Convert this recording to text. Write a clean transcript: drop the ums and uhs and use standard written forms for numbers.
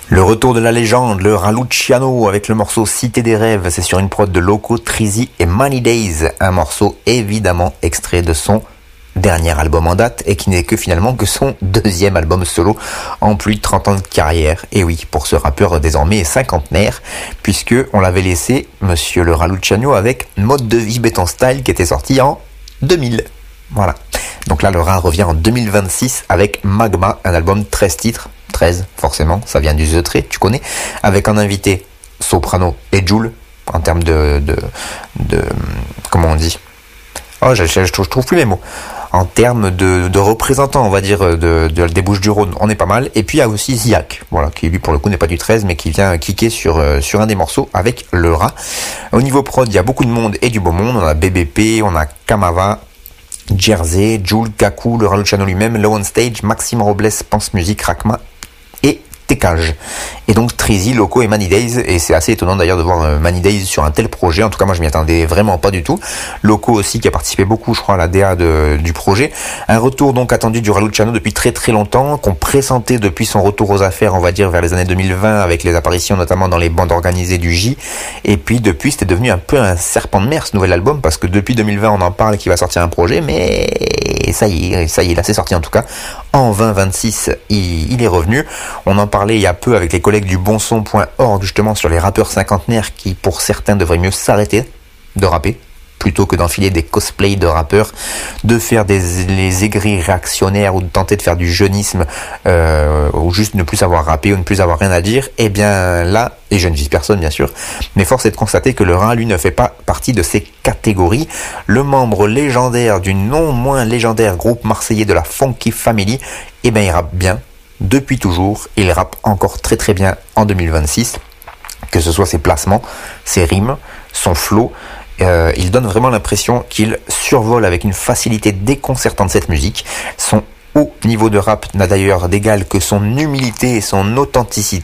Le retour de la légende, le Raluciano avec le morceau Cité des rêves, c'est sur une prod de Loco, Trizy et Money Days, un morceau évidemment extrait de son dernier album en date et qui n'est que finalement que son deuxième album solo en plus de 30 ans de carrière. Et oui, pour ce rappeur désormais cinquantenaire, puisque on l'avait laissé, monsieur le Raluciano, avec Mode de vie béton style qui était sorti en 2000. Voilà. Donc là, le Rat revient en 2026 avec Magma, un album 13 titres. 13, forcément, ça vient du The Trait, tu connais, avec un invité soprano et Jul, en termes de comment on dit, je trouve plus mes mots, en termes de représentants, on va dire, des Bouches-du-Rhône, on est pas mal, et puis il y a aussi Ziak, voilà, qui lui pour le coup n'est pas du 13, mais qui vient kicker sur un des morceaux avec le Rat. Au niveau prod, il y a beaucoup de monde et du beau monde, on a BBP, on a Kamava, Jersey, Jul, Kaku, le Raluciano lui-même, Low on Stage, Maxime Robles, Pense Musique, Rakma et Técage. Et donc Trizy, Loco et Money Days, et c'est assez étonnant d'ailleurs de voir Money Days sur un tel projet, en tout cas moi je m'y attendais vraiment pas du tout. Loco aussi qui a participé beaucoup je crois à la DA du projet. Un retour donc attendu du Raluciano depuis très très longtemps, qu'on pressentait depuis son retour aux affaires, on va dire vers les années 2020, avec les apparitions notamment dans les bandes organisées du J, et puis depuis c'était devenu un peu un serpent de mer ce nouvel album, parce que depuis 2020 on en parle qu'il va sortir un projet, mais ça y est, là c'est sorti en tout cas. En 2026, il est revenu. On en parlait il y a peu avec les collègues du bonson.org justement sur les rappeurs cinquantenaires qui pour certains devraient mieux s'arrêter de rapper plutôt que d'enfiler des cosplays de rappeurs, de faire les aigris réactionnaires ou de tenter de faire du jeunisme ou juste ne plus savoir rapper ou ne plus avoir rien à dire. Et bien là, et je ne vise personne bien sûr, mais force est de constater que le Rat lui ne fait pas partie de ces catégories. Le membre légendaire du non moins légendaire groupe marseillais de la Funky Family, eh bien il rappe bien depuis toujours, il rappe encore très très bien en 2026, que ce soit ses placements, ses rimes, son flow. Il donne vraiment l'impression qu'il survole avec une facilité déconcertante cette musique. Son haut niveau de rap n'a d'ailleurs d'égal que son humilité et son authenticité.